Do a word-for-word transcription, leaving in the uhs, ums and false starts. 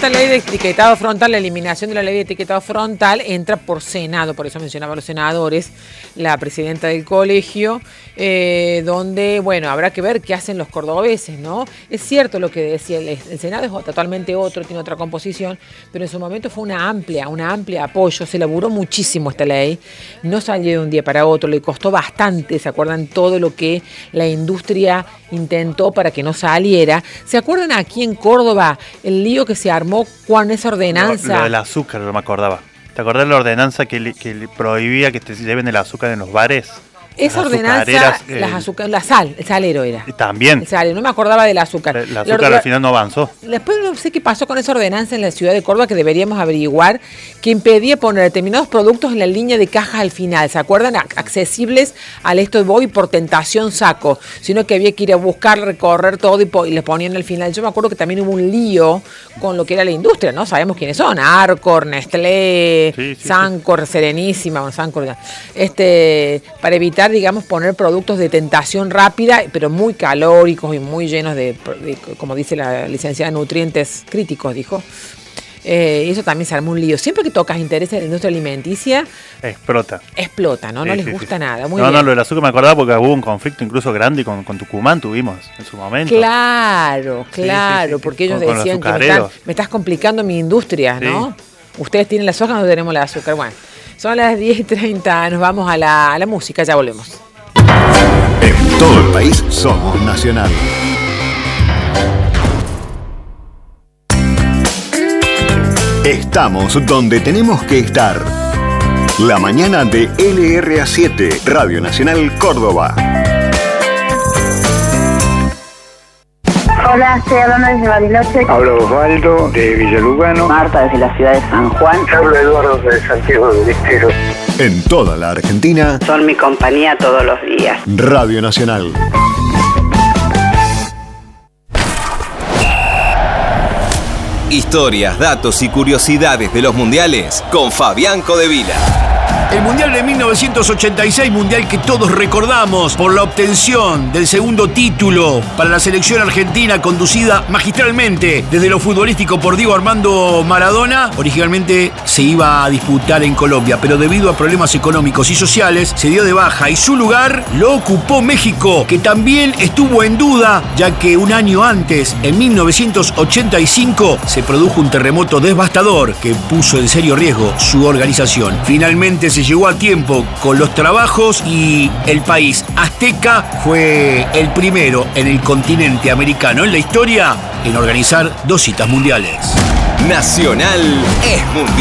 esta ley de etiquetado frontal, la eliminación de la ley de etiquetado frontal, entra por Senado, por eso mencionaba a los senadores, la presidenta del colegio, eh, donde, bueno, habrá que ver qué hacen los cordobeses, ¿no? Es cierto lo que decía, el, el Senado es totalmente otro, tiene otra composición, pero en su momento fue una amplia, una amplia apoyo, se elaboró muchísimo esta ley, no salió de un día para otro, le costó bastante, ¿se acuerdan todo lo que la industria intentó para que no saliera? ¿Se acuerdan aquí en Córdoba el lío que se armó con esa ordenanza? Lo, lo del azúcar, no me acordaba. ¿Te acordás de la ordenanza que, le, que le prohibía que te lleven el azúcar en los bares? Esa ordenanza, eh, las azúcar, la sal, el salero era. También. El salero, no me acordaba del azúcar. El azúcar la, al final no avanzó. Después no sé qué pasó con esa ordenanza en la ciudad de Córdoba que deberíamos averiguar, que impedía poner determinados productos en la línea de cajas al final, ¿se acuerdan? Accesibles al esto voy por tentación saco, sino que había que ir a buscar, recorrer todo y, po- y les ponían al final. Yo me acuerdo que también hubo un lío con lo que era la industria, ¿no? Sabemos quiénes son, Arcor, Nestlé, sí, sí, Sancor, sí. Serenísima, bueno, Sancor, este, para evitar, digamos, poner productos de tentación rápida, pero muy calóricos y muy llenos de, de como dice la licenciada, nutrientes críticos, dijo. Eh, y eso también se armó un lío. Siempre que tocas intereses de la industria alimenticia, explota. Explota, ¿no? Sí, no les sí, gusta sí. nada. Muy no, bien. no, lo del azúcar me acordaba porque hubo un conflicto incluso grande con, con Tucumán, tuvimos en su momento. Claro, claro, sí, sí, sí. Porque ellos con, decían con que me, están, me estás complicando mi industria, sí. ¿no? Ustedes tienen la soja, nosotros tenemos el azúcar. Bueno, son las diez y treinta, nos vamos a la, a la música, ya volvemos. En todo el país somos Nacional. Estamos donde tenemos que estar. La mañana de L R A siete, Radio Nacional Córdoba. Hola, estoy hablando desde Bariloche. Habla Osvaldo de Villalugano. Marta desde la ciudad de San Juan. Habla Eduardo de Santiago del Estero. En toda la Argentina. Son mi compañía todos los días. Radio Nacional. Historias, datos y curiosidades de los mundiales con Fabián Codevila. El Mundial de mil novecientos ochenta y seis, mundial que todos recordamos por la obtención del segundo título para la selección argentina, conducida magistralmente desde lo futbolístico por Diego Armando Maradona. Originalmente se iba a disputar en Colombia, pero debido a problemas económicos y sociales se dio de baja y su lugar lo ocupó México, que también estuvo en duda, ya que un año antes, en mil novecientos ochenta y cinco, se produjo un terremoto devastador que puso en serio riesgo su organización. Finalmente se llegó a tiempo con los trabajos y el país azteca fue el primero en el continente americano en la historia en organizar dos citas mundiales. Nacional es mundial.